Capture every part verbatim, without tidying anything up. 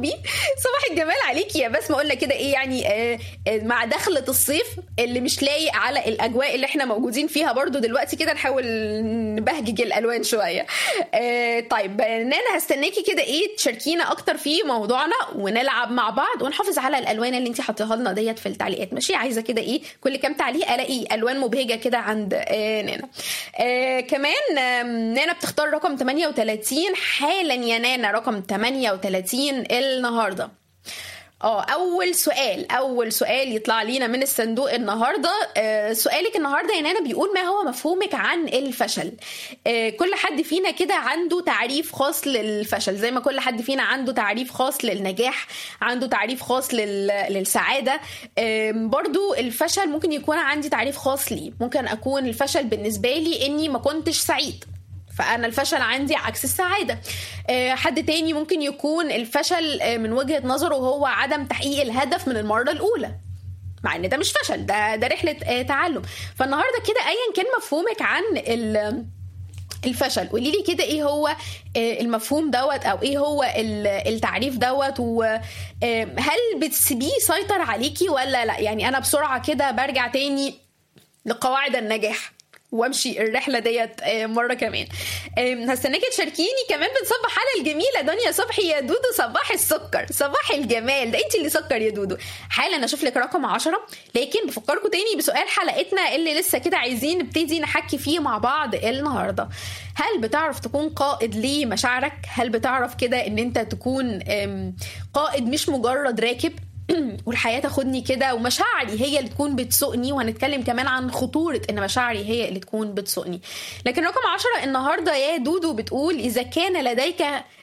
روبي، صباح الجمال عليكي يا بسمة. قلنا كده ايه يعني آه مع دخلة الصيف اللي مش لايق على الاجواء اللي احنا موجودين فيها برضو دلوقتي، كده نحاول نبهجج الالوان شوية. آه طيب نانا هستناكي كده ايه تشاركينا اكتر في موضوعنا ونلعب مع بعض ونحافظ على الالوان اللي انت حطيها لنا ديت في التعليقات. ماشي؟ عايزة كده ايه كل كام تعليق الاقي الوان مبهجة كده عند آه نانا. آه كمان آه نانا بتختار رقم ثمانية وثلاثين حالا يا نانا، رقم ثمانية وثلاثين النهارده. اه اول سؤال اول سؤال يطلع لينا من الصندوق النهارده. آه سؤالك النهارده يا نانا بيقول ما هو مفهومك عن الفشل؟ آه كل حد فينا كده عنده تعريف خاص للفشل، زي ما كل حد فينا عنده تعريف خاص للنجاح، عنده تعريف خاص لل... للسعاده. آه برضو الفشل ممكن يكون عندي تعريف خاص ليه. ممكن اكون الفشل بالنسبه لي اني ما كنتش سعيد، فأنا الفشل عندي عكس السعادة. حد تاني ممكن يكون الفشل من وجهة نظره هو عدم تحقيق الهدف من المرة الأولى، مع ان ده مش فشل، ده ده رحلة تعلم. فالنهاردة كده أيا كان مفهومك عن الفشل، قولي لي كده ايه هو المفهوم دوت او ايه هو التعريف دوت، وهل بتسيبيه يسيطر عليكي ولا لا؟ يعني أنا بسرعة كده برجع تاني لقواعد النجاح وامشي الرحله ديت مره كمان. هستناكي تشاركيني. كمان بنصبح على الجميله دنيا صبحي. يا دودو صباح السكر، صباح الجمال، ده انت اللي سكر يا دودو. حالا اشوف لك رقم عشرة، لكن بفكركم تاني بسؤال حلقتنا اللي لسه كده عايزين نبتدي نحكي فيه مع بعض النهارده. هل بتعرف تكون قائد لمشاعرك؟ هل بتعرف كده ان انت تكون قائد مش مجرد راكب والحياة تاخدني كده ومشاعري هي اللي تكون بتسوقني؟ وهنتكلم كمان عن خطورة ان مشاعري هي اللي تكون بتسوقني. لكن رقم عشرة النهاردة يا دودو بتقول اذا كان لديك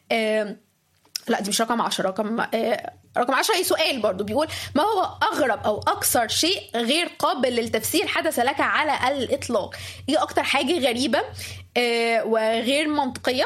آه لا دي مش رقم عشرة، رقم آه رقم عشرة اي سؤال برضو بيقول ما هو اغرب او اكثر شيء غير قابل للتفسير حدث لك على الاطلاق؟ ايه اكتر حاجة غريبة آه وغير منطقية،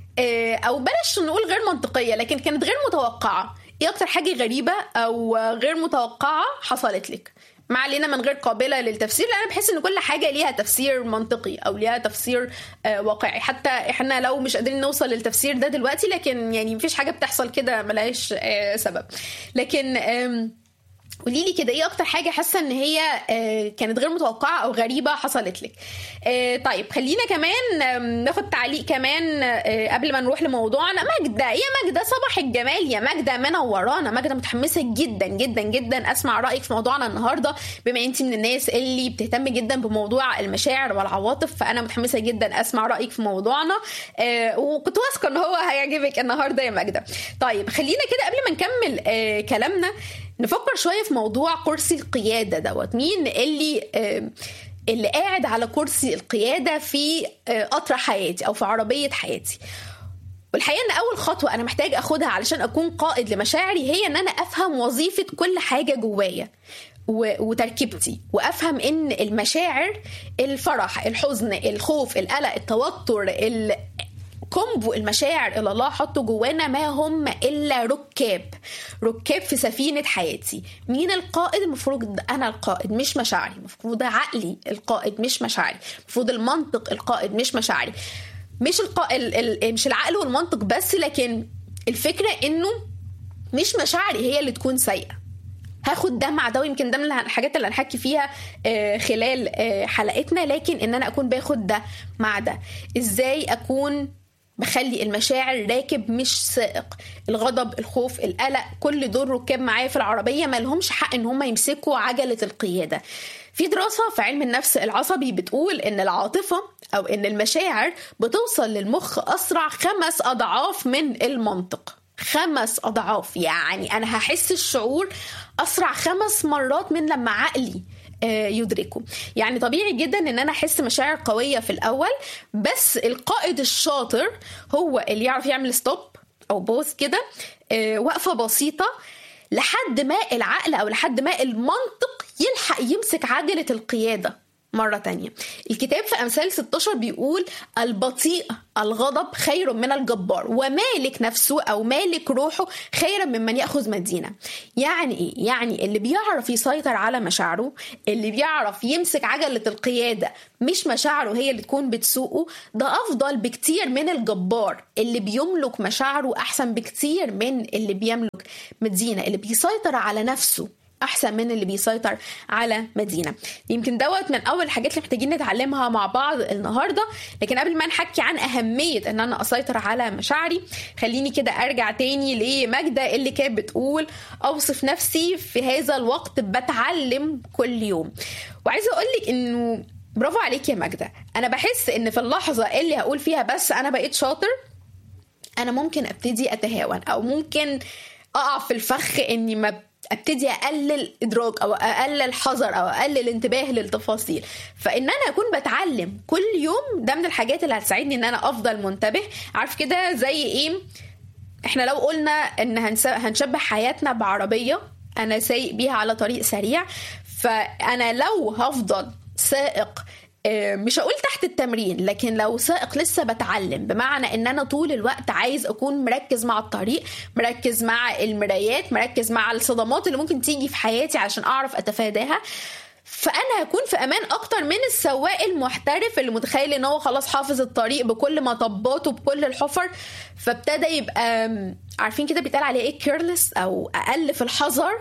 آه او بلاش نقول غير منطقية لكن كانت غير متوقعة؟ ايه اكتر حاجة غريبة او غير متوقعة حصلت لك؟ ما علينا من غير قابلة للتفسير، لأن أنا بحس ان كل حاجة ليها تفسير منطقي او ليها تفسير آه واقعي. حتى احنا لو مش قادرين نوصل للتفسير ده دلوقتي، لكن يعني مفيش حاجة بتحصل كده ملهاش آه سبب. لكن آم قولي لي كده ايه اكتر حاجه حاسه ان هي آه كانت غير متوقعه او غريبه حصلت لك؟ آه طيب خلينا كمان آه ناخد تعليق كمان آه قبل ما نروح لموضوعنا. ماجده، يا ماجده صباح الجمال يا ماجده، منورانا. ماجده متحمسه جدا جدا جدا اسمع رايك في موضوعنا النهارده، بما انت من الناس اللي بتهتم جدا بموضوع المشاعر والعواطف، فانا متحمسه جدا اسمع رايك في موضوعنا آه وكنت واثقه ان هو هيعجبك النهارده يا ماجده. طيب خلينا كده قبل ما نكمل آه كلامنا نفكر شوية في موضوع كرسي القيادة دوت. مين اللي آه اللي قاعد على كرسي القيادة في آه قطر حياتي أو في عربية حياتي؟ والحقيقة أن أول خطوة أنا محتاج أخدها علشان أكون قائد لمشاعري هي أن أنا أفهم وظيفة كل حاجة جوايا وتركيبتي، وأفهم أن المشاعر، الفرح، الحزن، الخوف، القلق، التوتر، ال كومبو المشاعر اللي الله حطه جوانا ما هم إلا ركاب ركاب في سفينة حياتي. مين القائد؟ المفروض أنا القائد مش مشاعري، المفروض عقلي القائد مش مشاعري، المفروض المنطق القائد مش مشاعري. مش القائد مش العقل والمنطق بس، لكن الفكرة إنه مش مشاعري هي اللي تكون سيئة. هاخد ده مع ده، ويمكن ده من الحاجات اللي هنحكي فيها خلال حلقتنا، لكن إن أنا أكون باخد ده مع ده. إزاي أكون بخلي المشاعر راكب مش سائق؟ الغضب، الخوف، القلق، كل دول ركاب معايا في العربية، ما لهمش حق ان هم يمسكوا عجلة القيادة. في دراسة في علم النفس العصبي بتقول ان العاطفة او ان المشاعر بتوصل للمخ اسرع خمس اضعاف من المنطق. خمس اضعاف، يعني انا هحس الشعور اسرع خمس مرات من لما عقلي يدركوا. يعني طبيعي جدا ان انا احس مشاعر قوية في الاول، بس القائد الشاطر هو اللي يعرف يعمل ستوب او بوز كده، وقفة بسيطة لحد ما العقل او لحد ما المنطق يلحق يمسك عجلة القيادة. مرة تانية. الكتاب في أمثال ستاشر بيقول البطيء الغضب خير من الجبار، ومالك نفسه أو مالك روحه خير ممن يأخذ مدينة. يعني إيه؟ يعني اللي بيعرف يسيطر على مشاعره، اللي بيعرف يمسك عجلة القيادة مش مشاعره هي اللي تكون بتسوقه، ده أفضل بكتير من الجبار اللي بيملك مشاعره، أحسن بكتير من اللي بيملك مدينة. اللي بيسيطر على نفسه أحسن من اللي بيسيطر على مدينة. يمكن دوت من أول الحاجات اللي محتاجين نتعلمها مع بعض النهاردة. لكن قبل ما نحكي عن أهمية أن أنا أسيطر على مشاعري، خليني كده أرجع تاني لماجدة اللي كانت بتقول أوصف نفسي في هذا الوقت بتعلم كل يوم. وعايزة أقولك أنه برافو عليك يا ماجدة. أنا بحس أن في اللحظة اللي هقول فيها بس أنا بقيت شاطر، أنا ممكن أبتدي أتهاون أو ممكن أقع في الفخ أني ما ابتدي اقلل ادراك او اقلل حذر او اقلل انتباه للتفاصيل. فان انا اكون بتعلم كل يوم ده من الحاجات اللي هتساعدني ان انا افضل منتبه. عارف كده زي ايه؟ احنا لو قلنا ان هنشبه حياتنا بعربية انا سايق بيها على طريق سريع، فانا لو هفضل سائق مش هقول تحت التمرين، لكن لو سائق لسه بتعلم، بمعنى ان انا طول الوقت عايز اكون مركز مع الطريق، مركز مع المرايات، مركز مع الصدمات اللي ممكن تيجي في حياتي عشان اعرف اتفاداها، فانا هكون في امان اكتر من السواق المحترف اللي متخيل ان هو خلاص حافظ الطريق بكل مطباته بكل الحفر، فابتدى يبقى عارفين كده بيتقال عليه ايه كيرلس او اقل في الحذر،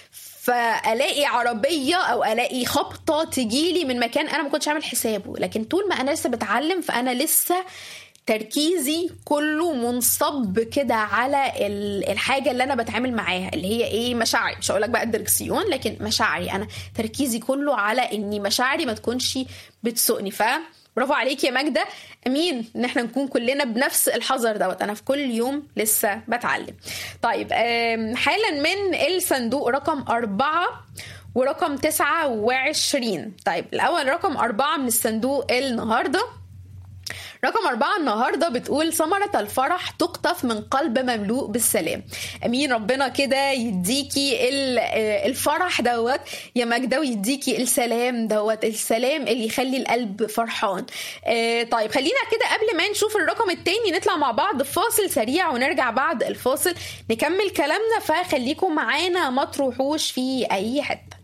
فالاقي عربيه او الاقي خبطه تجيلي من مكان انا ما كنتش عامل حسابه. لكن طول ما انا لسه بتعلم فانا لسه تركيزي كله منصب كده على الحاجه اللي انا بتعامل معاها اللي هي ايه؟ مشاعري. مش هقول لك بقى الدركسيون، لكن مشاعري. انا تركيزي كله على اني مشاعري ما تكونش بتسوقني. ف برافو عليك يا ماجدة. امين ان احنا نكون كلنا بنفس الحذر دوت. انا في كل يوم لسه بتعلم. طيب حالا من الصندوق رقم أربعة ورقم تسعة وعشرين. طيب الاول رقم أربعة من الصندوق النهارده. رقم أربعة النهاردة بتقول ثمرة الفرح تقطف من قلب مملوء بالسلام. أمين. ربنا كده يديكي الفرح دوت يا ماجدة، ويديكي السلام دوت، السلام اللي يخلي القلب فرحان. طيب خلينا كده قبل ما نشوف الرقم التاني نطلع مع بعض فاصل سريع، ونرجع بعد الفاصل نكمل كلامنا. فخليكم معانا ما تروحوش في أي حتة.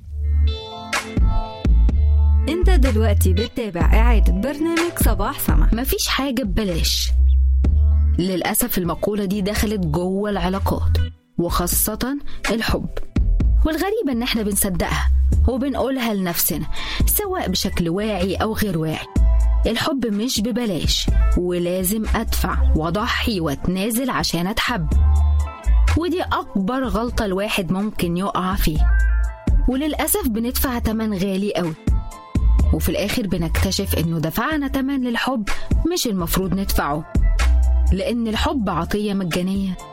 انت دلوقتي بتتابع إعادة برنامج صباح سما. مفيش حاجة ببلاش. للأسف المقولة دي دخلت جوه العلاقات وخاصة الحب، والغريب ان احنا بنصدقها وبنقولها لنفسنا سواء بشكل واعي او غير واعي. الحب مش ببلاش، ولازم ادفع واضحي واتنازل عشان اتحب، ودي اكبر غلطة الواحد ممكن يقع فيه، وللأسف بندفع تمن غالي قوي، وفي الآخر بنكتشف إنه دفعنا تمن للحب مش المفروض ندفعه، لأن الحب عطية مجانية